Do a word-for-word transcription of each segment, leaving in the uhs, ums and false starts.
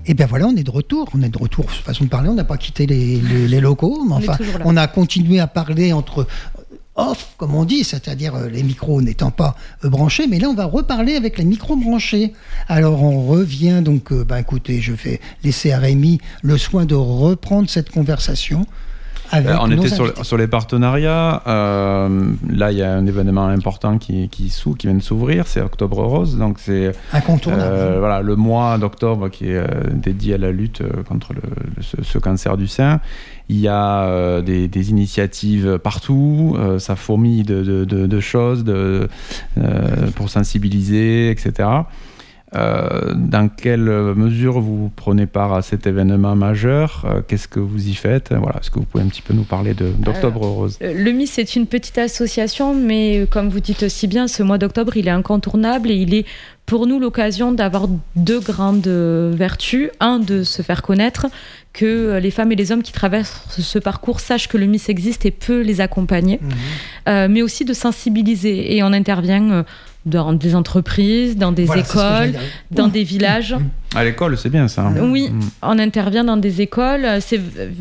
Et bien voilà, on est de retour. On est de retour, façon de parler. On n'a pas quitté les, les, les locaux, mais enfin, on, on a continué à parler entre off, comme on dit, c'est-à-dire euh, les micros n'étant pas euh, branchés. Mais là, on va reparler avec les micros branchés. Alors, on revient donc. Euh, ben écoutez, je vais laisser à Rémi le soin de reprendre cette conversation. Euh, on était sur, sur les partenariats. Euh, là, il y a un événement important qui, qui, sous, qui vient de s'ouvrir, c'est Octobre Rose. Donc c'est incontournable. Euh, voilà, le mois d'octobre qui est euh, dédié à la lutte contre le, le, ce, ce cancer du sein. Il y a euh, des, des initiatives partout. Euh, ça fourmille de, de, de, de choses de, euh, pour sensibiliser, et cetera. Euh, dans quelle mesure vous prenez part à cet événement majeur ? euh, Qu'est-ce que vous y faites ? Voilà, est-ce que vous pouvez un petit peu nous parler de, d'Octobre Rose ? euh, Le M I S, c'est une petite association, mais comme vous dites si bien, ce mois d'octobre, il est incontournable et il est pour nous l'occasion d'avoir deux grandes vertus. Un, de se faire connaître, que les femmes et les hommes qui traversent ce parcours sachent que le M I S existe et peut les accompagner, mmh. euh, mais aussi de sensibiliser. Et on intervient euh, dans des entreprises, dans des voilà, écoles, dans mmh. des villages. À l'école, c'est bien ça. Hein. Oui, mmh. on intervient dans des écoles. C'est,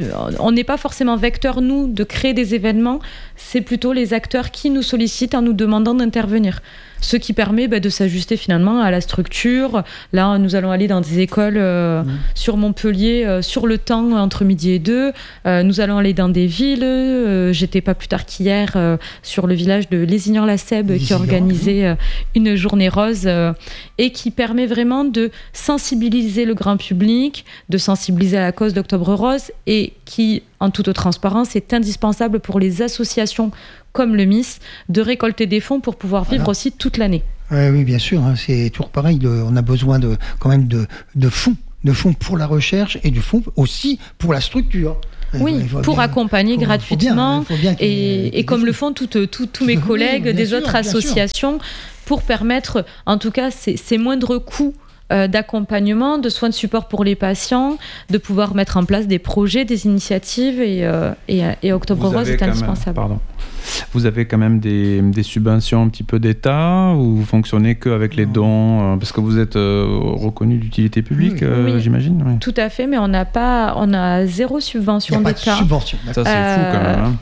on n'est pas forcément vecteur, nous, de créer des événements. C'est plutôt les acteurs qui nous sollicitent en nous demandant d'intervenir. Ce qui permet bah, de s'ajuster finalement à la structure. Là, nous allons aller dans des écoles euh, mmh. sur Montpellier, euh, sur le temps entre midi et deux. Euh, nous allons aller dans des villes. Euh, j'étais pas plus tard qu'hier euh, sur le village de Lézignan-la-Sèbe qui organisait euh, une journée rose euh, et qui permet vraiment de sensibiliser le grand public, de sensibiliser à la cause d'Octobre Rose et qui, en toute transparence, est indispensable pour les associations comme le M I S, de récolter des fonds pour pouvoir vivre voilà. aussi toute l'année. Ouais, oui, bien sûr, hein, c'est toujours pareil. De, on a besoin de, quand même de, de fonds, de fonds pour la recherche et du fonds aussi pour la structure. Oui, pour bien, accompagner faut, gratuitement faut bien, faut bien et, et comme le font toutes, toutes, tous mes collègues oui, des sûr, autres associations sûr. Pour permettre, en tout cas, ces, ces moindres coûts Euh, d'accompagnement, de soins de support pour les patients, de pouvoir mettre en place des projets, des initiatives et, euh, et, et Octobre Rose est indispensable. Même, pardon. Vous avez quand même des, des subventions un petit peu d'État ou vous fonctionnez qu'avec les dons euh, parce que vous êtes euh, reconnu d'utilité publique, oui, euh, oui. j'imagine oui. Tout à fait, mais on n'a pas, on a zéro subvention Il n'y a d'État. Pas de subvention. Ça c'est euh, fou quand même. Hein.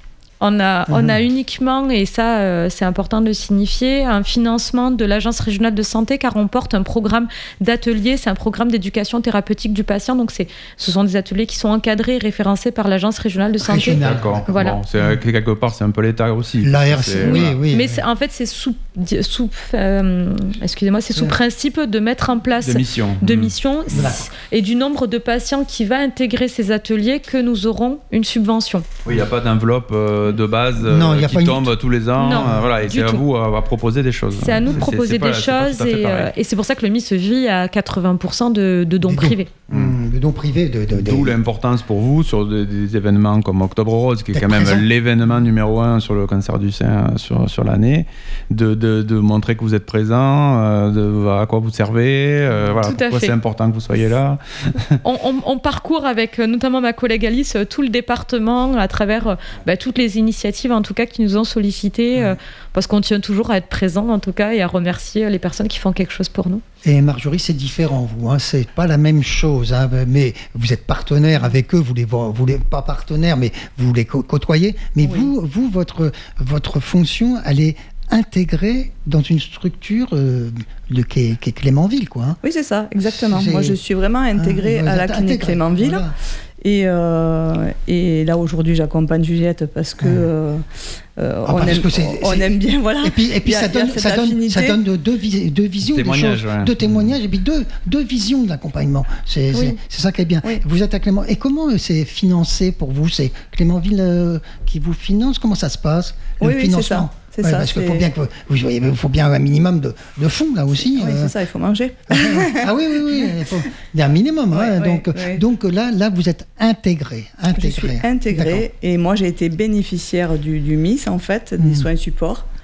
On a, mmh. on a uniquement, et ça euh, c'est important de le signifier, un financement de l'Agence régionale de santé car on porte un programme d'ateliers, c'est un programme d'éducation thérapeutique du patient, donc c'est, ce sont des ateliers qui sont encadrés et référencés par l'Agence régionale de santé. Régional. D'accord, voilà. Bon, c'est, quelque part c'est un peu l'État aussi. L'A R C, oui, voilà. oui. Mais oui. C'est, en fait c'est sous, sous, euh, excusez-moi, c'est sous ouais. principe de mettre en place de missions, de mmh. missions voilà. et du nombre de patients qui va intégrer ces ateliers que nous aurons une subvention. Oui, il n'y a pas d'enveloppe euh, de base. Non, Euh, qui tombe une... tous les ans, non, euh, voilà, et c'est tout. à vous à, à proposer des choses. C'est à nous de proposer c'est, c'est des pas, choses et, euh, et c'est pour ça que le M I S vit à quatre-vingts pour cent de, de dons, dons privés. Mmh, de dons privés. De, de, de... D'où l'importance pour vous sur des, des événements comme Octobre Rose, qui est D'être quand même présent. l'événement numéro un sur le cancer du sein sur, sur l'année, de, de, de montrer que vous êtes présent, euh, de, à quoi vous servez, euh, voilà, pourquoi c'est important que vous soyez là. on, on, on parcourt avec notamment ma collègue Alice tout le département à travers bah, toutes les initiatives en tout cas qui nous ont sollicité euh, parce qu'on tient toujours à être présent en tout cas et à remercier les personnes qui font quelque chose pour nous. Et Marjorie, c'est différent vous, hein, c'est pas la même chose, hein, mais vous êtes partenaire avec eux, vous les vous les pas partenaire, mais vous les côtoyez, mais oui. vous vous votre votre fonction elle est intégrée dans une structure euh, de, qui, est, qui est Clémenville, quoi. Hein. Oui, c'est ça, exactement. C'est... Moi, je suis vraiment intégrée ah, à la clinique intégré, Clémenville. Voilà. Et, euh, et là, aujourd'hui, j'accompagne Juliette parce que, euh, euh, ah, on, parce aime, que c'est, on c'est... aime bien. Voilà. Et puis, et puis a, ça, donne, ça, donne, ça donne deux, vis- deux visions, de choses, ouais. deux témoignages, et puis deux, deux visions de l'accompagnement. C'est, oui. c'est, c'est ça qui est bien. Oui. Vous êtes à Clément. Et comment c'est financé pour vous ? C'est Clémenville euh, qui vous finance ? Comment ça se passe ? Le oui, financement. Oui, c'est ça. C'est ouais, ça, parce c'est... qu'il faut bien que vous voyez, il faut bien un minimum de, de fonds là aussi. Oui, euh... c'est ça, il faut manger. ah oui, oui, oui, il, faut... il y a un minimum. Ouais, hein, donc, ouais. donc là, là, vous êtes intégré, intégré. Je suis intégrée et moi j'ai été bénéficiaire du, du M I S en fait, des mmh. soins support.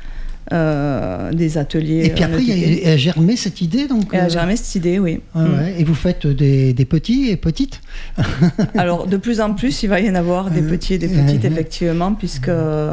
euh, des ateliers. Et puis après, il a germé cette idée, donc. Il a germé cette idée, oui. Ouais, mmh. ouais. Et vous faites des, des petits et petites. Alors, de plus en plus, il va y en avoir des petits et des petites, mmh. effectivement, puisque euh,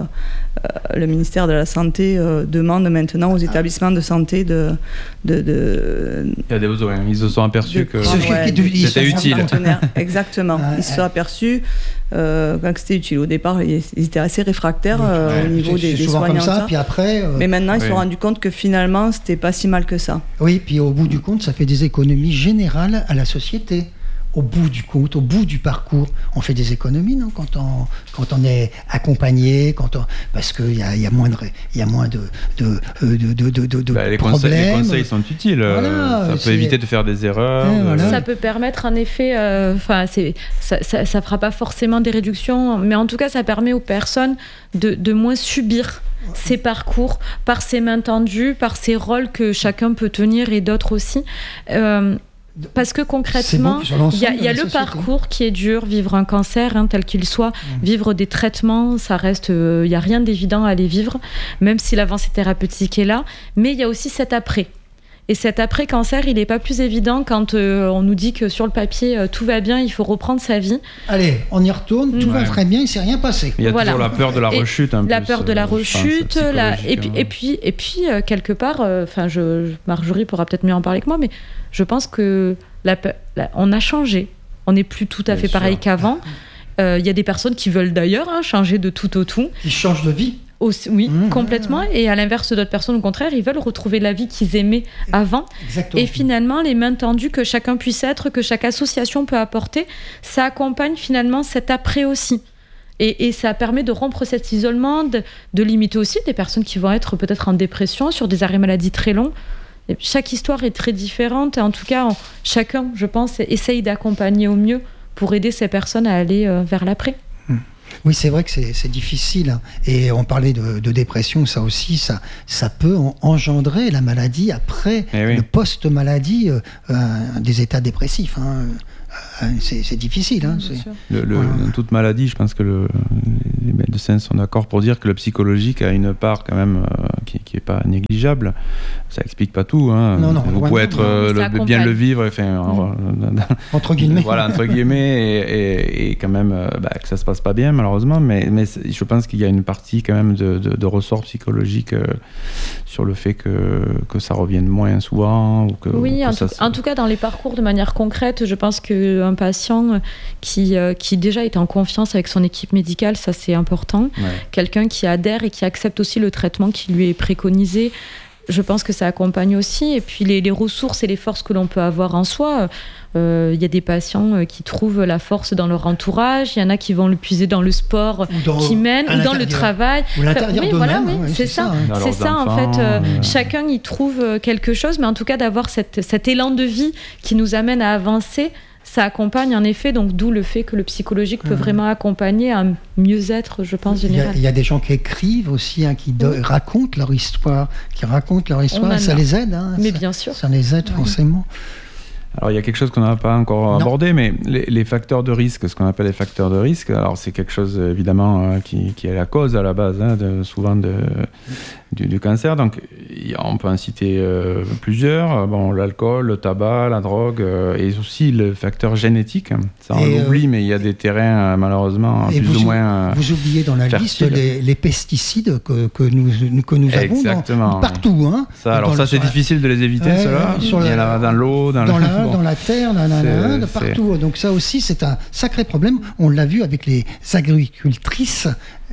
le ministère de la Santé euh, demande maintenant aux établissements de santé de, de, de il y a des besoins. Ils se sont aperçus de, que ouais, c'était utile. Exactement. Ah, ils se sont aperçus euh, que c'était utile. Au départ, ils étaient assez réfractaires euh, ouais, au niveau des, des soignants. Comme ça, puis après, euh... Mais maintenant, ils se oui. sont rendus compte que finalement, c'était pas si mal que ça. Oui, puis au bout du compte, ça fait des économies générales à la société. Au bout du compte, au bout du parcours, on fait des économies, non, quand on quand on est accompagné, quand on parce qu'il y a il y a moins de il y a moins de de de de de, de bah, les problèmes. Conseils, les conseils sont utiles. Voilà, ça c'est... peut éviter de faire des erreurs. Ouais, de... voilà. Ça peut permettre un effet. Enfin, euh, c'est ça, ça ça fera pas forcément des réductions, mais en tout cas, ça permet aux personnes de de moins subir ces parcours par ces mains tendues, par ces rôles que chacun peut tenir et d'autres aussi. Euh, Parce que concrètement, il bon y a, y a le société. Parcours qui est dur, vivre un cancer hein, tel qu'il soit, mmh. vivre des traitements, ça reste, il euh, n'y a rien d'évident à les vivre, même si l'avancée thérapeutique est là, mais il y a aussi cet après. Et cet après-cancer, il n'est pas plus évident quand euh, on nous dit que sur le papier, euh, tout va bien, il faut reprendre sa vie. Allez, on y retourne, tout ouais. va très bien, il ne s'est rien passé. Il y a voilà. toujours la peur de la rechute. Un la plus, peur de la rechute, pense, la... et puis, et puis, et puis euh, quelque part, enfin, euh, je... Marjorie pourra peut-être mieux en parler que moi, mais je pense que la... La... on a changé. On n'est plus tout à bien fait sûr. Pareil qu'avant. Il euh, y a des personnes qui veulent d'ailleurs hein, changer de tout au tout. Qui changent de vie. Aussi, oui, mmh, complètement. Mmh. Et à l'inverse d'autres personnes, au contraire, ils veulent retrouver la vie qu'ils aimaient avant. Exactement. Et finalement, les mains tendues que chacun puisse être, que chaque association peut apporter, ça accompagne finalement cet après aussi. Et, et ça permet de rompre cet isolement, de, de limiter aussi des personnes qui vont être peut-être en dépression, sur des arrêts maladie très longs. Et chaque histoire est très différente. Et en tout cas, on, chacun, je pense, essaye d'accompagner au mieux pour aider ces personnes à aller euh, vers l'après. Mmh. Oui, c'est vrai que c'est, c'est difficile. Hein. Et on parlait de, de dépression, ça aussi, ça, ça peut en, engendrer la maladie après, eh oui. le post-maladie, euh, euh, des états dépressifs. Hein. Euh, c'est, c'est difficile. Hein. C'est... Le, le, voilà. Dans toute maladie, je pense que le, les médecins sont d'accord pour dire que le psychologique a une part quand même euh, qui n'est pas négligeable. Ça n'explique pas tout. Hein. Non, non, vous pouvez non, être, euh, le, bien le vivre, enfin, mmh. euh, entre guillemets. Voilà, entre guillemets, et, et, et quand même euh, bah, que ça ne se passe pas bien, malheureusement. Mais, mais je pense qu'il y a une partie quand même de, de, de ressort psychologique euh, sur le fait que, que ça revienne moins souvent. Ou que, oui, ou que en, ça, tout, en tout cas, dans les parcours, de manière concrète, je pense qu'un patient qui, euh, qui déjà est en confiance avec son équipe médicale, ça c'est important. Ouais. Quelqu'un qui adhère et qui accepte aussi le traitement qui lui est préconisé. Je pense que ça accompagne aussi. Et puis les, les ressources et les forces que l'on peut avoir en soi. Il euh, y a des patients qui trouvent la force dans leur entourage. Il y en a qui vont le puiser dans le sport dans, qui mène ou dans le travail. Ou l'intérieur enfin, oui, voilà, oui, ouais, c'est, c'est ça. ça hein. C'est ça en fait. Euh, ouais. Chacun y trouve quelque chose, mais en tout cas d'avoir cette, cet élan de vie qui nous amène à avancer. Ça accompagne en effet, donc d'où le fait que le psychologique peut mmh. vraiment accompagner un mieux-être, je pense, général. Il y, y a des gens qui écrivent aussi, hein, qui do- oui. racontent leur histoire, qui racontent leur histoire, ça les aide. Hein, mais ça, bien sûr. Ça les aide oui. forcément. Alors, il y a quelque chose qu'on n'a pas encore non. abordé, mais les, les facteurs de risque, ce qu'on appelle les facteurs de risque, alors c'est quelque chose, évidemment, euh, qui, qui est la cause, à la base, hein, de, souvent de, du, du cancer. Donc, y a, on peut en citer euh, plusieurs. Bon, l'alcool, le tabac, la drogue, euh, et aussi le facteur génétique. Ça, on et l'oublie, euh, mais il y a des terrains, malheureusement, plus vous, ou moins euh, Vous oubliez dans la fertiles. liste les, les pesticides que, que nous, que nous avons dans, partout. Hein, ça, alors ça, c'est la... difficile de les éviter, ouais, ceux-là. Il y en a dans l'eau, dans, dans le... la... Bon. Dans la terre, dans la, la, la, partout. Donc ça aussi, c'est un sacré problème. On l'a vu avec les agricultrices,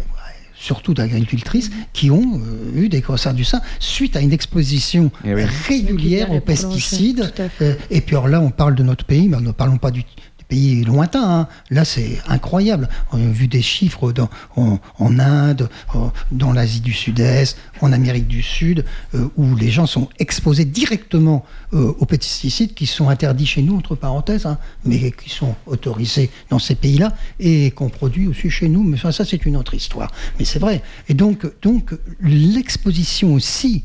surtout d'agricultrices, qui ont euh, eu des cancers du sein suite à une exposition eh oui. régulière aux pesticides. Euh, et puis alors là, on parle de notre pays, mais ne parlons pas du pays lointain. Hein. Là, c'est incroyable. On a vu des chiffres dans, en, en Inde, en, dans l'Asie du Sud-Est, en Amérique du Sud, euh, où les gens sont exposés directement euh, aux pesticides qui sont interdits chez nous, entre parenthèses, hein, mais qui sont autorisés dans ces pays-là et qu'on produit aussi chez nous. Mais ça, ça c'est une autre histoire. Mais c'est vrai. Et donc, donc l'exposition aussi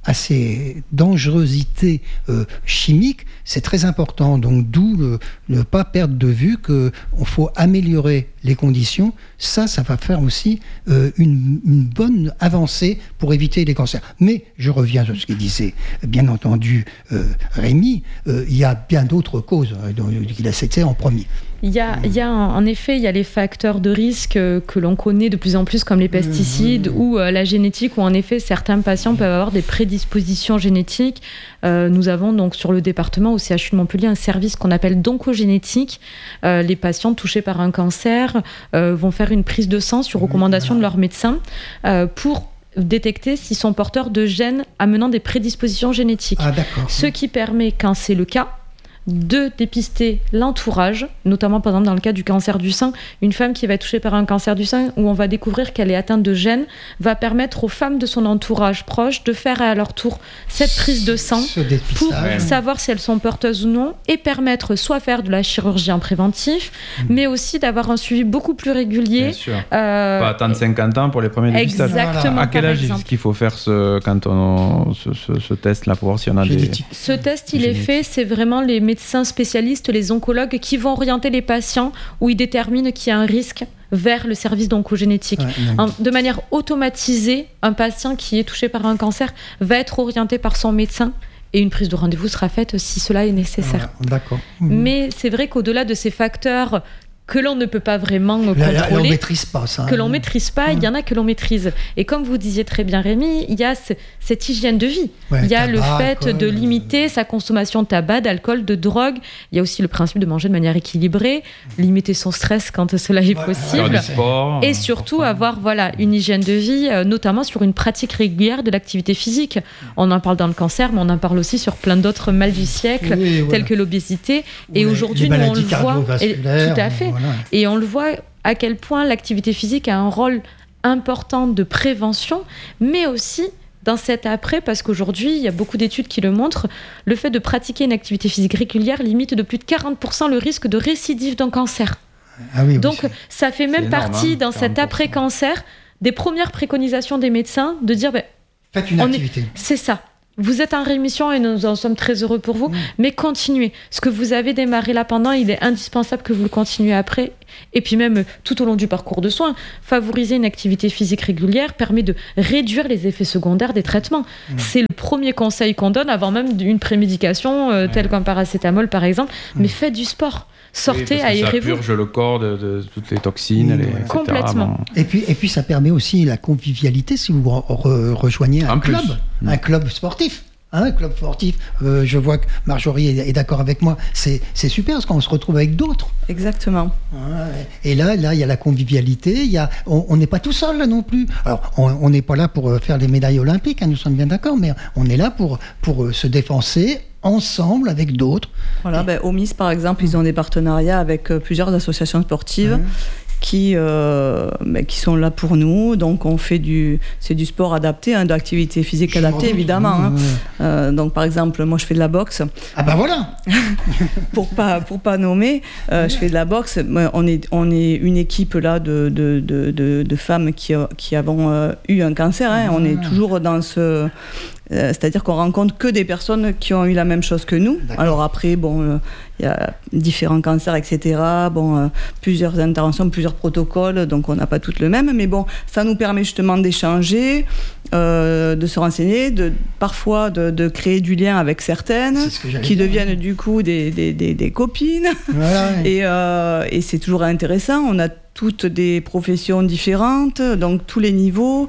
à ces dangerosités euh, chimiques, c'est très important. Donc d'où le, ne pas perdre de vue qu'il faut améliorer les conditions. Ça, ça va faire aussi euh, une, une bonne avancée pour éviter les cancers. Mais je reviens sur ce qu'il disait, bien entendu, euh, Rémi, euh, il y a bien d'autres causes qu'il a citées en premier. Il y a, il y a en effet, il y a les facteurs de risque que l'on connaît de plus en plus, comme les pesticides mmh. ou euh, la génétique, où en effet certains patients peuvent avoir des prédispositions génétiques. Euh, nous avons donc sur le département au C H U de Montpellier un service qu'on appelle d'oncogénétique. Euh, les patients touchés par un cancer euh, vont faire une prise de sang sur recommandation de leur médecin euh, pour détecter s'ils sont porteurs de gènes amenant des prédispositions génétiques. Ah, d'accord. Ce qui permet, quand c'est le cas, de dépister l'entourage, notamment par exemple dans le cas du cancer du sein, une femme qui va être touchée par un cancer du sein où on va découvrir qu'elle est atteinte de gènes, va permettre aux femmes de son entourage proche de faire à leur tour cette prise de sang pour ouais. savoir si elles sont porteuses ou non et permettre soit faire de la chirurgie en préventif, mmh. mais aussi d'avoir un suivi beaucoup plus régulier. Bien sûr. Euh, Pas attendre cinquante ans pour les premiers dépistages. Exactement. À quel âge est-ce qu'il faut faire ce, quand on, ce, ce, ce test-là pour voir s'il y en a des... Ce test, il est fait, c'est vraiment les médecins spécialistes, les oncologues qui vont orienter les patients où ils déterminent qu'il y a un risque vers le service d'oncogénétique. Ouais, de manière automatisée, un patient qui est touché par un cancer va être orienté par son médecin et une prise de rendez-vous sera faite si cela est nécessaire. Ouais, d'accord. Mais c'est vrai qu'au-delà de ces facteurs que l'on ne peut pas vraiment contrôler, là, là, on maîtrise pas ça, que l'on ne maîtrise pas, ouais. il y en a que l'on maîtrise. Et comme vous disiez très bien Rémi, il y a ce, cette hygiène de vie. Ouais, il y a tabac, le fait alcool, de limiter euh... sa consommation de tabac, d'alcool, de drogue. Il y a aussi le principe de manger de manière équilibrée, limiter son stress quand cela est ouais, possible. Sport, et surtout avoir voilà, une hygiène de vie, euh, notamment sur une pratique régulière de l'activité physique. On en parle dans le cancer, mais on en parle aussi sur plein d'autres mal du siècle, oui, voilà. tels que l'obésité. Et oui, aujourd'hui, nous, on le voit. Et, tout à fait. Voilà. Et on le voit à quel point l'activité physique a un rôle important de prévention, mais aussi dans cet après, parce qu'aujourd'hui, il y a beaucoup d'études qui le montrent, le fait de pratiquer une activité physique régulière limite de plus de quarante pour cent le risque de récidive d'un cancer. Ah oui, Donc, oui, ça fait même énorme, partie, hein, dans cet après-cancer, des premières préconisations des médecins de dire... Ben, faites une activité. Est... C'est ça. Vous êtes en rémission et nous en sommes très heureux pour vous, mmh. mais continuez. Ce que vous avez démarré là pendant, il est indispensable que vous le continuez après. Et puis même tout au long du parcours de soins, favoriser une activité physique régulière permet de réduire les effets secondaires des traitements. Mmh. C'est le premier conseil qu'on donne avant même une prémédication, euh, ouais. telle qu'un paracétamol par exemple. Mmh. Mais faites du sport. Sortez, oui, aérez-vous. Ça purge le corps de, de toutes les toxines. Mmh, les, ouais. et cetera. Complètement. Bon. Et puis, et puis ça permet aussi la convivialité si vous re- re- rejoignez un en club, mmh. un club sportif. Un club sportif, euh, je vois que Marjorie est, est d'accord avec moi, c'est, c'est super parce qu'on se retrouve avec d'autres. Exactement. Ouais. Et là, là, il y a la convivialité, il y a, on n'est pas tout seul là non plus. Alors, on n'est pas là pour faire les médailles olympiques, hein, nous sommes bien d'accord, mais on est là pour, pour se défoncer ensemble avec d'autres. Voilà, et... ben, O M I S par exemple, ils ont des partenariats avec euh, plusieurs associations sportives. Mmh. Qui, euh, bah, qui sont là pour nous. Donc, on fait du, c'est du sport adapté, hein, de l'activité physique je adaptée, évidemment. Hein. Ouais. Euh, donc, par exemple, moi, je fais de la boxe. Ah ben voilà. Pour pas pour pas nommer, euh, ouais. je fais de la boxe. On est on est une équipe là de de de, de, de femmes qui qui avons euh, eu un cancer. Hein. Ah. On est toujours dans ce Euh, c'est-à-dire qu'on rencontre que des personnes qui ont eu la même chose que nous. D'accord. Alors après, bon, il euh, y a différents cancers, et cetera. Bon, euh, plusieurs interventions, plusieurs protocoles, donc on n'a pas toutes le même. Mais bon, ça nous permet justement d'échanger, euh, de se renseigner, de, parfois de, de créer du lien avec certaines, qui dire, deviennent ouais. du coup des, des, des, des copines. Voilà, ouais. et, euh, et c'est toujours intéressant. On a toutes des professions différentes, donc tous les niveaux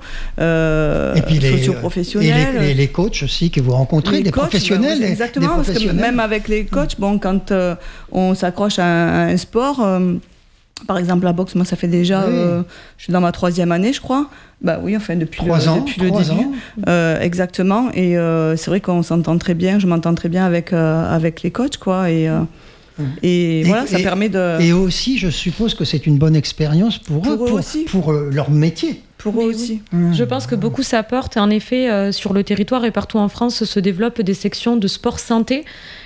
euh, et puis les, socio-professionnels. Et les, les, les coachs aussi que vous rencontrez, les des coachs, professionnels. Bah, exactement, des parce professionnels. que même avec les coachs, bon, quand euh, on s'accroche à un, à un sport, euh, par exemple la boxe, moi ça fait déjà, oui. euh, je suis dans ma troisième année, je crois. Bah oui, enfin depuis trois le, ans, depuis le début. Euh, exactement, et euh, c'est vrai qu'on s'entend très bien, je m'entends très bien avec, euh, avec les coachs, quoi, et... Euh, Et, et voilà, ça et, permet de... Et aussi, je suppose que c'est une bonne expérience pour, pour eux, pour, aussi. pour euh, leur métier. Pour eux aussi. Mmh. Je pense que beaucoup s'apportent. En effet, euh, sur le territoire et partout en France, se développent des sections de sport santé.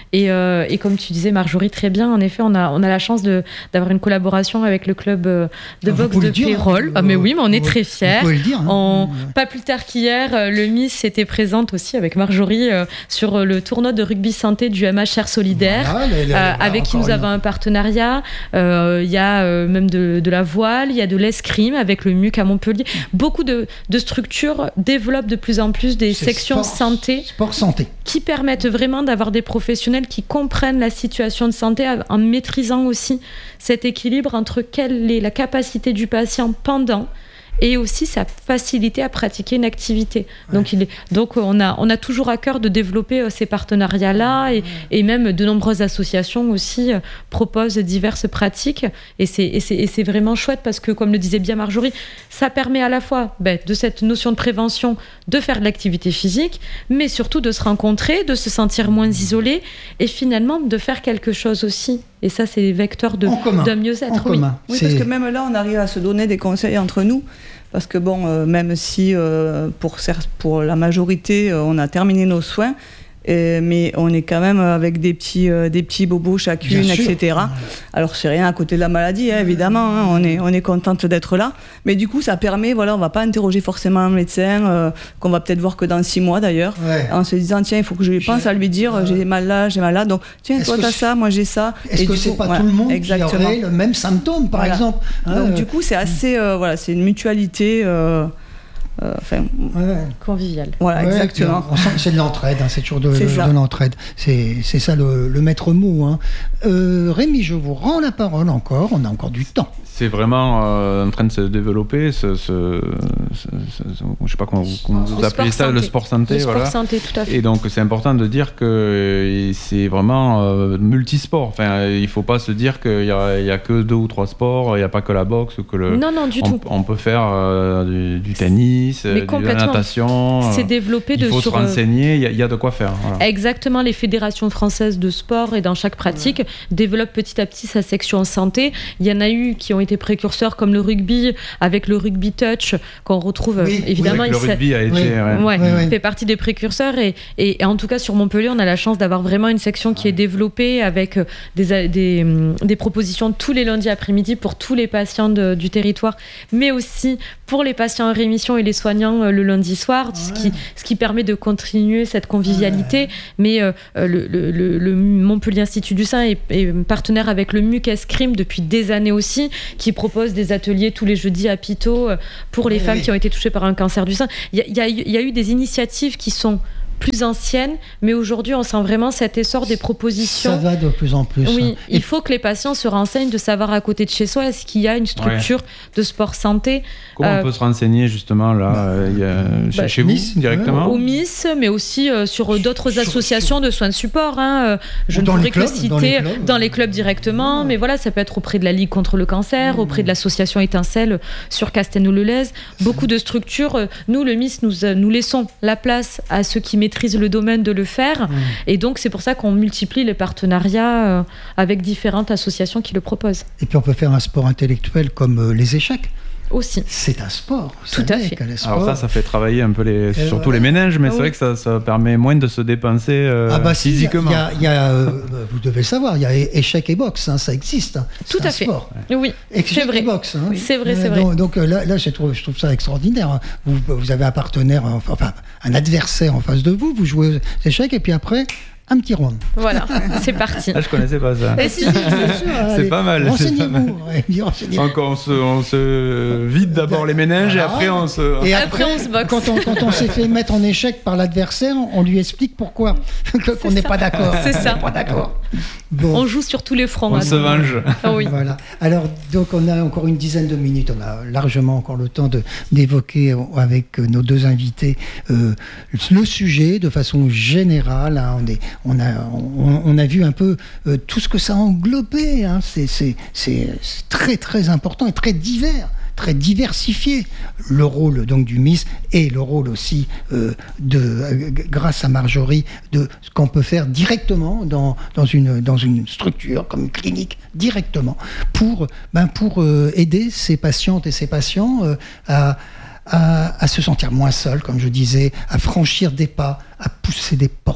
Et, euh, et comme tu disais, Marjorie, très bien, en effet, on a, on a la chance de, d'avoir une collaboration avec le club de ah, boxe de Pérols. Ah, mais oui, mais on est très fiers. Vous pouvez le dire. Hein. On, pas plus tard qu'hier, le Miss était présente aussi avec Marjorie euh, sur le tournoi de rugby santé du M H R Solidaire, voilà, les, les, euh, avec qui nous une... avons un partenariat. Il euh, y a euh, même de, de la voile, il y a de l'escrime avec le M U C à Montpellier. Beaucoup de, de structures développent de plus en plus des C'est sections sport, santé, sport santé qui permettent vraiment d'avoir des professionnels qui comprennent la situation de santé en maîtrisant aussi cet équilibre entre quelle est la capacité du patient pendant et aussi sa facilité à pratiquer une activité. Ouais. Donc, il est, donc on, a, on a toujours à cœur de développer euh, ces partenariats-là et, ouais. et même de nombreuses associations aussi euh, proposent diverses pratiques et c'est, et, c'est, et c'est vraiment chouette parce que, comme le disait bien Marjorie, ça permet à la fois ben, de cette notion de prévention de faire de l'activité physique, mais surtout de se rencontrer, de se sentir moins isolé et finalement de faire quelque chose aussi. Et ça, c'est vecteur de, d'un mieux-être. En oui, commun. oui parce que même là, on arrive à se donner des conseils entre nous. Parce que bon, euh, même si euh, pour, pour la majorité, euh, on a terminé nos soins, euh, mais on est quand même avec des petits, euh, des petits bobos chacune, et cetera. Alors, c'est rien à côté de la maladie, hein, évidemment. Hein, on est, on est contente d'être là. Mais du coup, ça permet, voilà, on ne va pas interroger forcément un médecin, euh, qu'on va peut-être voir que dans six mois d'ailleurs, ouais. en se disant, tiens, il faut que je pense à lui dire, j'ai mal là, j'ai mal là. Donc, tiens, toi, t'as ça, moi, j'ai ça. Est-ce et que c'est coup, pas ouais, tout le monde exactement. qui aurait le même symptôme, par voilà. exemple hein, Donc, euh... du coup, c'est assez, euh, voilà, c'est une mutualité. Euh, Euh, enfin, ouais. convivial. Voilà, ouais, exactement. On sent que c'est de l'entraide, hein, c'est toujours de, c'est de, de l'entraide. C'est, c'est ça le, le maître mot. Hein. Euh, Rémi, je vous rends la parole encore, on a encore du temps. C'est vraiment euh, en train de se développer, ce, ce, ce, ce, ce je ne sais pas comment vous, comment vous appelez ça, santé. le sport santé. Le voilà. sport santé, tout à fait. Et donc c'est important de dire que c'est vraiment euh, multisport. Enfin, il ne faut pas se dire qu'il n'y a, y a que deux ou trois sports, il n'y a pas que la boxe. Ou que le, non, non, du on, tout. On peut faire euh, du, du tennis, euh, de la natation. C'est développé il de faut sur, se renseigner, il y, y a de quoi faire. Voilà. Exactement, les fédérations françaises de sport et dans chaque pratique ouais. développent petit à petit sa section santé. Il y en a eu qui ont été précurseurs comme le rugby, avec le rugby touch, qu'on retrouve oui, évidemment. Oui, le rugby a été, oui. ouais. Ouais, oui, oui. fait partie des précurseurs et, et, et en tout cas sur Montpellier, on a la chance d'avoir vraiment une section qui est développée avec des, des, des propositions tous les lundis après-midi pour tous les patients de, du territoire, mais aussi pour les patients en rémission et les soignants le lundi soir, ouais. ce, qui, ce qui permet de continuer cette convivialité. Ouais. Mais euh, le, le, le, le Montpellier Institut du Sein est, est partenaire avec le M U C Escrime depuis des années aussi, qui propose des ateliers tous les jeudis à Pitot pour les oui, femmes oui. qui ont été touchées par un cancer du sein. Il y, y, y a eu des initiatives qui sont plus anciennes, mais aujourd'hui on sent vraiment cet essor des propositions. Ça va de plus en plus. Oui, hein. il faut que les patients se renseignent, de savoir à côté de chez soi est-ce qu'il y a une structure ouais. de sport santé. Comment euh, on peut se renseigner justement là, bah, euh, y a, bah, chez vous Miss, directement au M I S, mais aussi euh, sur d'autres sur, associations sur... de soins de support. Hein. Je dans ne pourrais que clubs, citer dans les clubs, dans les clubs directement, ouais. mais voilà, ça peut être auprès de la Ligue contre le cancer, mmh. auprès de l'association Étincelle sur Castelnau-le-Lez. Beaucoup de structures. Nous, le M I S, nous, nous laissons la place à ceux qui maîtrisent le domaine de le faire. Mmh. Et donc, c'est pour ça qu'on multiplie les partenariats euh, avec différentes associations qui le proposent. Et puis, on peut faire un sport intellectuel comme euh, les échecs. Aussi. C'est un sport. Tout à fait. Alors ça, ça fait travailler un peu les, surtout les méninges, mais ah, c'est oui. vrai que ça, ça permet moins de se dépenser euh, ah bah physiquement. Si, y a, y a, euh, vous devez le savoir, il y a échecs et boxe, hein, ça existe. Hein. Tout à fait. Sport. Oui, échec c'est vrai. Et boxe, hein. Oui. C'est vrai, c'est donc, vrai. Donc là, là je, trouve, je trouve ça extraordinaire. Vous, vous avez un partenaire, enfin un adversaire en face de vous, vous jouez aux échecs et puis après... un petit round. Voilà, c'est parti. Ah, je connaissais pas ça. Et si, c'est sûr, c'est allez, pas mal. Renseignez-vous. Ouais, renseignez-vous. Encore, on se, on se vide d'abord les méninges voilà. et après on se. Et après, après on se boxe. Quand on, quand on s'est fait mettre en échec par l'adversaire, on lui explique pourquoi qu'on n'est pas d'accord. C'est ça. On n'est pas d'accord. Bon. On joue sur tous les fronts. On se venge. Ah oui. Voilà. Alors donc on a encore une dizaine de minutes. On a largement encore le temps de d'évoquer avec nos deux invités euh, le sujet de façon générale. Hein. On est, on a, on, on a vu un peu euh, tout ce que ça a englobé. Hein. C'est, c'est, c'est, c'est très très important et très divers. Très diversifié, le rôle donc du M I S et le rôle aussi euh, de, euh, grâce à Marjorie, de ce qu'on peut faire directement dans, dans, une, dans une structure comme une clinique, directement, pour, ben pour euh, aider ces patientes et ces patients euh, à, à, à se sentir moins seuls, comme je disais, à franchir des pas, à pousser des portes.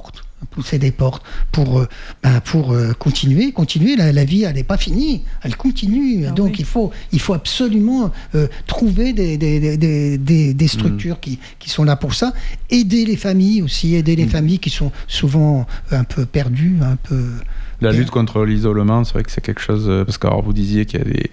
pousser des portes pour, euh, ben, pour euh, continuer. Continuer, la, la vie, elle n'est pas finie, elle continue. Ah, donc, oui. il, faut, il faut absolument euh, trouver des, des, des, des, des structures mmh. qui, qui sont là pour ça. Aider les familles aussi, aider les mmh. familles qui sont souvent un peu perdues, un peu... La lutte contre l'isolement, c'est vrai que c'est quelque chose... Parce que alors, vous disiez qu'il y a des...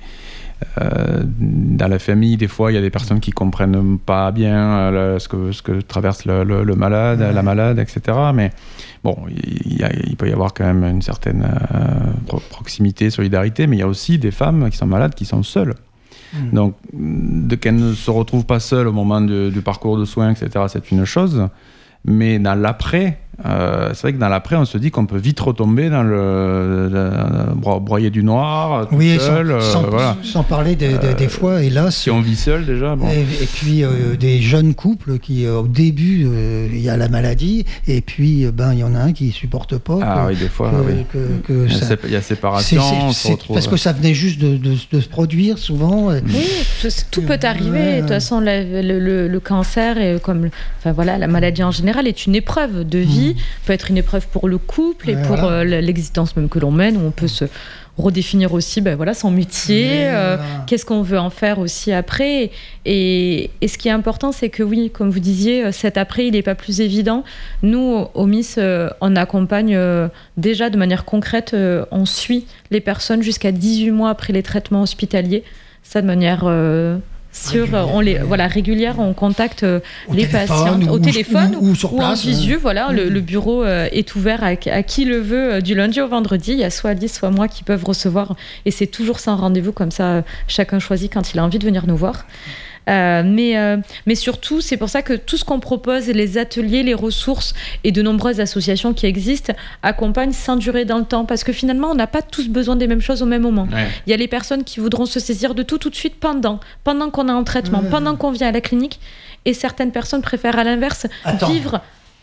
Euh, dans la famille, des fois, il y a des personnes qui comprennent pas bien euh, le, ce, que, ce que traverse le, le, le malade, ouais. la malade, et cetera. Mais bon, il, y a, il peut y avoir quand même une certaine euh, proximité, solidarité, mais il y a aussi des femmes qui sont malades, qui sont seules. Mmh. Donc, de qu'elles ne se retrouvent pas seules au moment de, du parcours de soins, et cetera, c'est une chose. Mais dans l'après, euh, c'est vrai que dans l'après, on se dit qu'on peut vite retomber dans le, le, le broyer du noir, tout oui, seul. Sans, sans, euh, voilà. sans parler des, des, des fois, hélas. Si on vit seul déjà. Bon. Et, et puis euh, des jeunes couples qui, euh, au début, euh, il y a la maladie, et puis euh, ben il y en a un qui ne supporte pas. Ah que, oui, des fois. Que, oui. que, que il, y a ça, il y a séparation. c'est, c'est, on se retrouve... Parce que ça venait juste de, de, de se produire souvent. Et... Oui, tout peut arriver. Ouais. De toute façon, la, le, le, le cancer, et comme, enfin voilà, la maladie en général est une épreuve de vie, mmh. peut être une épreuve pour le couple et ouais, pour voilà. euh, l'existence même que l'on mène, où on peut se redéfinir aussi ben voilà, son métier, euh, voilà. qu'est-ce qu'on veut en faire aussi après. Et, et ce qui est important, c'est que oui, comme vous disiez, cet après, il n'est pas plus évident. Nous, au M I S, euh, on accompagne euh, déjà de manière concrète, euh, on suit les personnes jusqu'à dix-huit mois après les traitements hospitaliers. Ça, de manière... Euh, Sur, on les, voilà, régulière, on contacte euh, les patients au téléphone ou, ou, ou, ou en visu. Hein. Voilà, mmh. le, le bureau euh, est ouvert à, à qui le veut euh, du lundi au vendredi. Il y a soit Alice, soit moi qui peuvent recevoir. Et c'est toujours sans rendez-vous, comme ça, euh, chacun choisit quand il a envie de venir nous voir. Euh, mais, euh, mais surtout, c'est pour ça que tout ce qu'on propose, les ateliers, les ressources et de nombreuses associations qui existent, accompagnent sans durer dans le temps. Parce que finalement, on n'a pas tous besoin des mêmes choses au même moment. Ouais. Il y a les personnes qui voudront se saisir de tout tout de suite pendant, pendant qu'on est en traitement, ouais. pendant qu'on vient à la clinique. Et certaines personnes préfèrent à l'inverse Attends. vivre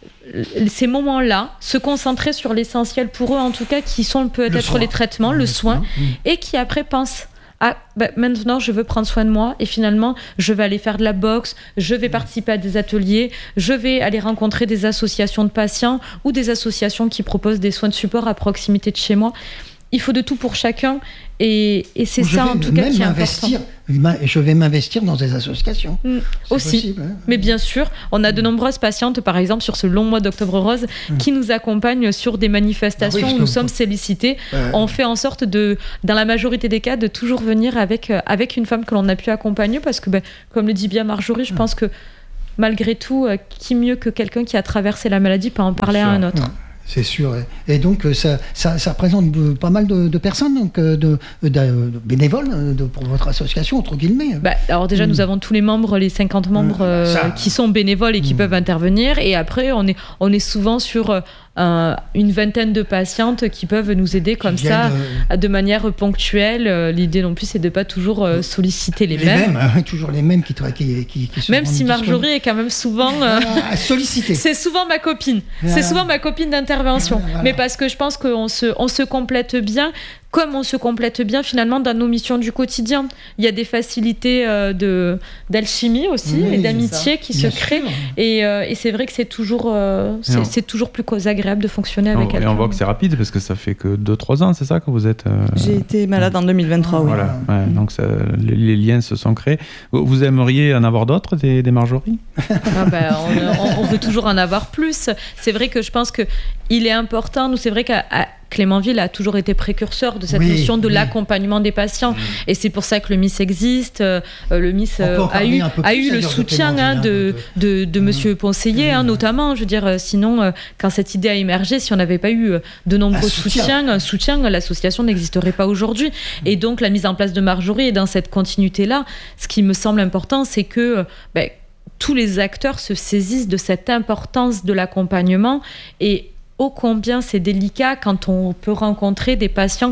ces moments-là, se concentrer sur l'essentiel pour eux, en tout cas, qui sont peut-être les traitements, le, le soin, mmh. et qui après pensent ah, ben maintenant je veux prendre soin de moi et finalement je vais aller faire de la boxe, je vais participer à des ateliers, je vais aller rencontrer des associations de patients ou des associations qui proposent des soins de support à proximité de chez moi. Il faut de tout pour chacun et, et c'est je ça en tout cas qui est important. Je vais m'investir dans des associations. Mmh, aussi, possible, hein. Mais bien sûr, on a de nombreuses patientes, par exemple sur ce long mois d'Octobre Rose, mmh. qui nous accompagnent sur des manifestations ah oui, où nous sommes sollicités. Euh... On fait en sorte de, dans la majorité des cas, de toujours venir avec, euh, avec une femme que l'on a pu accompagner parce que, ben, comme le dit bien Marjorie, je mmh. pense que malgré tout, euh, qui mieux que quelqu'un qui a traversé la maladie peut en parler à un autre. Mmh. C'est sûr. Et donc, ça, ça, ça représente pas mal de, de personnes, donc, de, de, de bénévoles de, pour votre association, entre guillemets. Bah, alors déjà, mmh. nous avons tous les membres, les cinquante membres euh, ça... qui sont bénévoles et qui mmh. peuvent intervenir. Et après, on est, on est souvent sur... Euh, une vingtaine de patientes qui peuvent nous aider comme ça, de... de manière ponctuelle. L'idée non plus, c'est de ne pas toujours euh, solliciter les, les mêmes. mêmes hein, toujours les mêmes qui, qui, qui, qui Même si Marjorie est quand même souvent... Euh, ah, sollicitée. C'est souvent ma copine. Ah. C'est souvent ma copine d'intervention. Ah, voilà. Mais parce que je pense qu'on se, on se complète bien. Comme on se complète bien finalement dans nos missions du quotidien. Il y a des facilités euh, de, d'alchimie aussi oui, et d'amitié qui bien se créent. Et, euh, et c'est vrai que c'est toujours, euh, c'est, c'est toujours plus agréable de fonctionner avec quelqu'un. Et on voit que c'est rapide parce que ça fait que deux trois ans, c'est ça que vous êtes euh... J'ai été malade en deux mille vingt-trois, oui. Voilà, ouais, donc ça, les, les liens se sont créés. Vous aimeriez en avoir d'autres, des, des Marjorie ah ben, on, on, on veut toujours en avoir plus. C'est vrai que je pense qu'il est important, nous c'est vrai qu'à à, Clémenville a toujours été précurseur de cette oui, notion de oui. l'accompagnement des patients. Mmh. Et c'est pour ça que le M I S existe. Euh, le M I S euh, a eu, a eu le soutien hein, de, de, de mmh. Monsieur Ponseiller, mmh. hein, notamment. Je veux dire, sinon, euh, quand cette idée a émergé, si on n'avait pas eu de nombreux un soutiens, soutien. un soutien, l'association n'existerait pas aujourd'hui. Mmh. Et donc, la mise en place de Marjorie est dans cette continuité-là. Ce qui me semble important, c'est que... Ben, tous les acteurs se saisissent de cette importance de l'accompagnement et ô combien c'est délicat quand on peut rencontrer des patients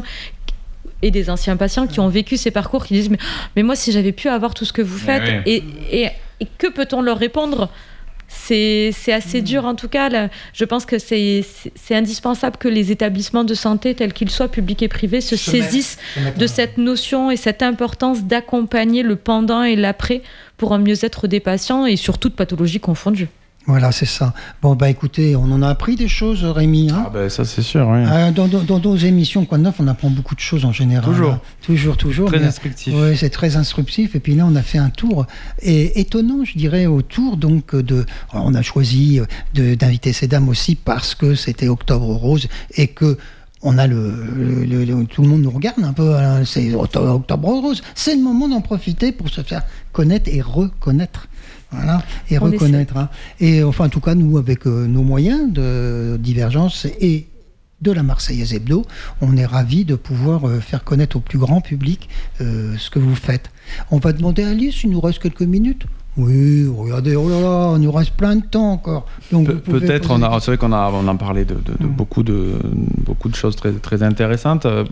et des anciens patients qui ont vécu ces parcours qui disent mais, mais moi si j'avais pu avoir tout ce que vous faites oui. et, et, et que peut-on leur répondre ? C'est, c'est assez mmh. dur en tout cas. Là, je pense que c'est, c'est, c'est indispensable que les établissements de santé, tels qu'ils soient, publics et privés, se je saisissent mets, de cette notion et cette importance d'accompagner le pendant et l'après pour un mieux-être des patients et surtout de pathologies confondues. Voilà, c'est ça. Bon, bah écoutez, on en a appris des choses, Rémi. Hein ah, ben ça, c'est sûr, oui. Euh, dans, dans, dans nos émissions, Quoi de neuf, on apprend beaucoup de choses en général. Toujours. Hein. Toujours, toujours. Très mais, instructif. Oui, c'est très instructif. Et puis là, on a fait un tour et étonnant, je dirais, autour donc de. Alors, on a choisi de, d'inviter ces dames aussi parce que c'était Octobre Rose et que. On a le, le, le, tout le monde nous regarde un peu, hein, c'est Octobre Rose. C'est le moment d'en profiter pour se faire connaître et reconnaître. Voilà, et on reconnaître. Hein. Et enfin, en tout cas, nous, avec euh, nos moyens de Divergence et de la Marseillaise Hebdo, on est ravis de pouvoir euh, faire connaître au plus grand public euh, ce que vous faites. On va demander à Alice, il nous reste quelques minutes. Oui, regardez, oh là là, on nous reste plein de temps encore. Donc Pe- peut-être, on a, c'est vrai qu'on a, on a parlé de, de, de, mmh. beaucoup, de beaucoup de choses très, très intéressantes. Euh,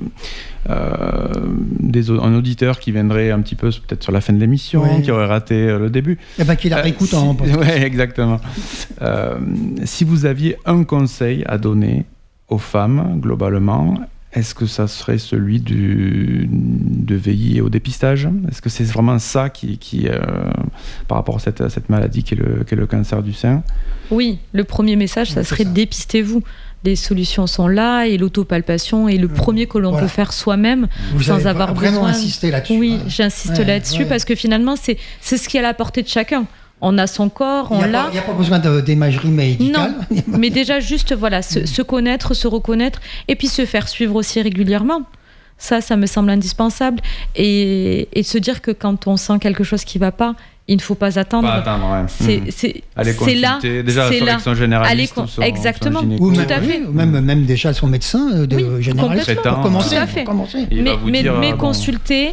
des, un auditeur qui viendrait un petit peu peut-être sur la fin de l'émission, oui. qui aurait raté euh, le début. Eh ben, qu'il la réécoute euh, si, en podcast. Oui, exactement. euh, si vous aviez un conseil à donner aux femmes, globalement, est-ce que ça serait celui du, de veiller au dépistage ? Est-ce que c'est vraiment ça qui, qui euh, par rapport à cette, à cette maladie qui est, le, qui est le cancer du sein ? Oui, le premier message, ça serait ça. dépistez-vous. Les solutions sont là et l'autopalpation est le mmh. premier que l'on voilà. peut faire soi-même. Vous sans avez avoir vraiment besoin. insisté là-dessus. Oui, hein. j'insiste ouais, là-dessus ouais. parce que finalement, c'est, c'est ce qui est à la portée de chacun. On a son corps, on l'a. Il n'y a pas besoin de, d'imagerie médicale. Non, mais déjà juste voilà, se, se connaître, se reconnaître et puis se faire suivre aussi régulièrement. Ça, ça me semble indispensable. Et, et se dire que quand on sent quelque chose qui ne va pas, il ne faut pas attendre. Pas attendre, ouais. C'est, mmh. c'est, Aller c'est là. Déjà, c'est avec son généraliste. Con... Son, Exactement, son ou même, tout à fait. Oui, ou même, même déjà son médecin de oui, généraliste. Pour commencer. Tout à fait. Commencer. Mais, mais, dire, mais bon... consulter.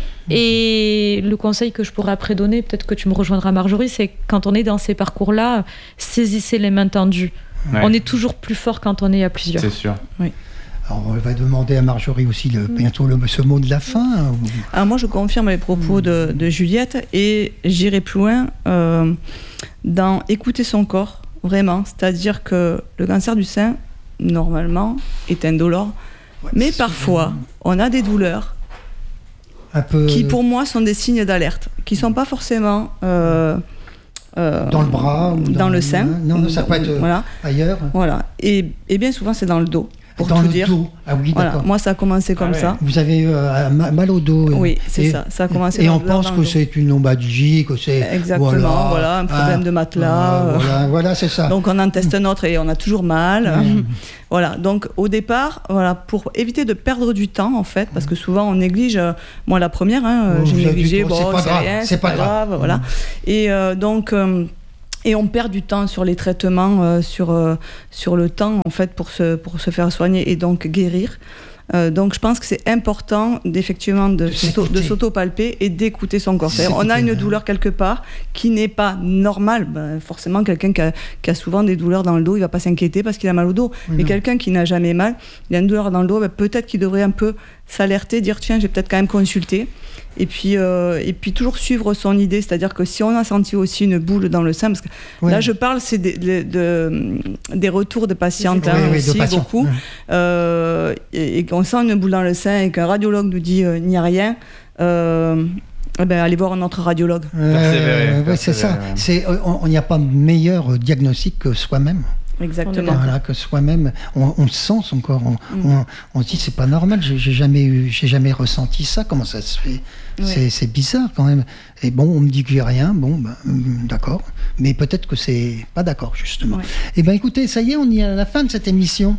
Et le conseil que je pourrais après donner, peut-être que tu me rejoindras Marjorie, c'est quand on est dans ces parcours-là, saisissez les mains tendues. Ouais. On est toujours plus fort quand on est à plusieurs. C'est sûr. Oui. Alors, on va demander à Marjorie aussi le, bientôt le, ce mot de la fin. Alors moi, je confirme les propos de, de Juliette et j'irai plus loin euh, dans écouter son corps, vraiment. C'est-à-dire que le cancer du sein, normalement, est indolore, ouais, mais parfois, on a des douleurs un peu... qui, pour moi, sont des signes d'alerte, qui ne sont pas forcément... Euh, Euh, dans le bras ou dans, dans le sein. Non, non, ça peut être voilà. ailleurs. Voilà. Et, et bien souvent, c'est dans le dos. Pour dans tout le dire. dos. Ah oui, voilà. d'accord. Moi, ça a commencé comme ah ouais. ça. Vous avez euh, mal au dos. Oui, c'est et, ça. Ça a commencé. Et dans on pense que c'est une lombalgie, que c'est exactement. Voilà, voilà un problème ah, de matelas. Euh, voilà, voilà, c'est ça. Donc on en teste un autre et on a toujours mal. Mmh. Voilà. Donc au départ, voilà, pour éviter de perdre du temps en fait, parce que souvent on néglige. Moi, la première, hein, oh, j'ai négligé. Bon, c'est pas c'est grave. Rien, c'est, c'est pas pas grave. grave. Voilà. Et euh, donc. Euh, Et on perd du temps sur les traitements, euh, sur, euh, sur le temps en fait pour se, pour se faire soigner et donc guérir. Euh, donc je pense que c'est important d'effectivement de, de, s'auto, de s'auto-palper et d'écouter son corps. On a une douleur quelque part qui n'est pas normale. Ben, forcément, quelqu'un qui a, qui a souvent des douleurs dans le dos, il ne va pas s'inquiéter parce qu'il a mal au dos. Oui, Mais non. quelqu'un qui n'a jamais mal, il a une douleur dans le dos, ben, peut-être qu'il devrait un peu s'alerter, dire tiens, j'ai peut-être quand même consulté. Et puis, euh, et puis toujours suivre son idée, c'est-à-dire que si on a senti aussi une boule dans le sein, parce que oui. là je parle c'est des, de, de, des retours de patientes oui, hein, oui, aussi, patient. beaucoup, oui. euh, et, et qu'on sent une boule dans le sein et qu'un radiologue nous dit euh, il n'y a rien, euh, eh ben, allez voir un autre radiologue. Euh, persévérer, persévérer. C'est ça, c'est, on n'y a pas meilleur diagnostic que soi-même. Exactement. Voilà, que soi-même, on, on sent son corps, on, mmh. on, on se dit c'est pas normal, j'ai, j'ai jamais eu, j'ai jamais ressenti ça, comment ça se fait ? Ouais. C'est, c'est bizarre quand même. Et bon, on me dit que j'ai rien, bon, ben, d'accord, mais peut-être que c'est pas d'accord justement. Ouais. Et ben écoutez, ça y est, on y est à la fin de cette émission.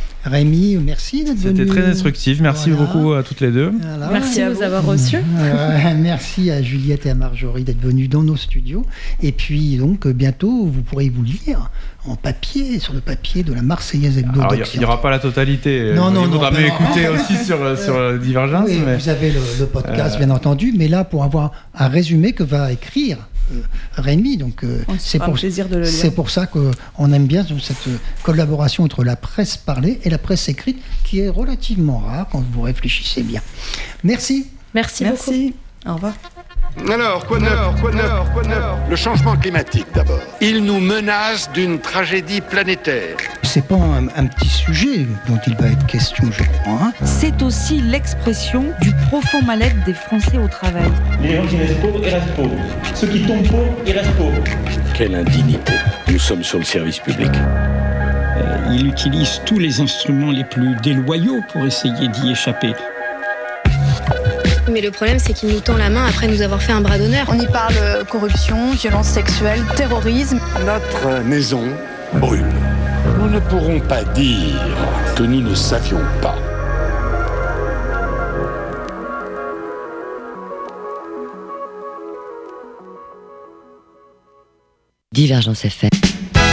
Rémi, merci d'être venu. C'était très instructif. Merci voilà. beaucoup à toutes les deux. Voilà. Merci de vous avoir reçus. Euh, merci à Juliette et à Marjorie d'être venues dans nos studios. Et puis, donc, bientôt, vous pourrez vous lire en papier, sur le papier de la Marseillaise Hebdo. Alors, il n'y aura pas la totalité. Non, non, il non. faudra non, m'écouter non. aussi sur, sur Divergence. Oui, mais... Vous avez le, le podcast, euh... bien entendu. Mais là, pour avoir un résumé que va écrire Euh, Rémi, donc euh, c'est, pour, plaisir de le lire. c'est pour ça qu'on aime bien cette collaboration entre la presse parlée et la presse écrite qui est relativement rare quand vous réfléchissez bien. Merci. Merci, Merci. Beaucoup. Au revoir. Alors, quoi de neuf, quoi de neuf, quoi de neuf ? Le changement climatique d'abord. Il nous menace d'une tragédie planétaire. C'est pas un, un petit sujet dont il va être question, je crois. Hein. C'est aussi l'expression du profond mal-être des Français au travail. Les gens qui restent pauvres, ils restent pauvres. Ceux qui tombent pauvres, ils restent pauvres. Quelle indignité. Nous sommes sur le service public. Euh, il utilise tous les instruments les plus déloyaux pour essayer d'y échapper. Mais le problème, c'est qu'il nous tend la main après nous avoir fait un bras d'honneur. On y parle corruption, violence sexuelle, terrorisme. Notre maison brûle. Nous ne pourrons pas dire que nous ne savions pas. Divergence F M.